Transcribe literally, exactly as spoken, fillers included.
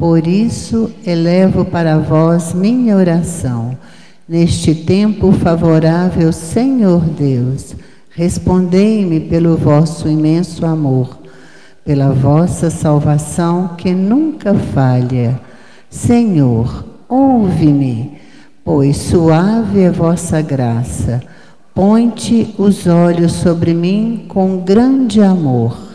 Por isso, elevo para vós minha oração. Neste tempo favorável, Senhor Deus, respondei-me pelo vosso imenso amor, pela vossa salvação que nunca falha. Senhor, ouve-me, pois suave é vossa graça. Põe-te os olhos sobre mim com grande amor.